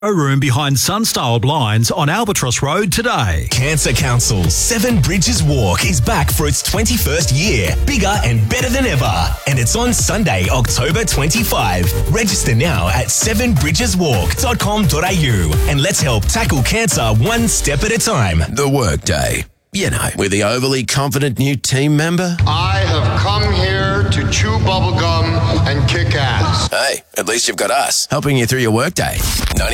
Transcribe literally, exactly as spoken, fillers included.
Showroom behind Sunstyle Blinds on Albatross Road today. Cancer Council's Seven Bridges Walk is back for its twenty-first year, bigger and better than ever. And it's on Sunday, October twenty-fifth. Register now at seven bridges walk dot com dot a u and let's help tackle cancer one step at a time. The Workday. You know, with the overly confident new team member. I have come here to chew bubblegum and kick ass. Hey, at least you've got us helping you through your workday.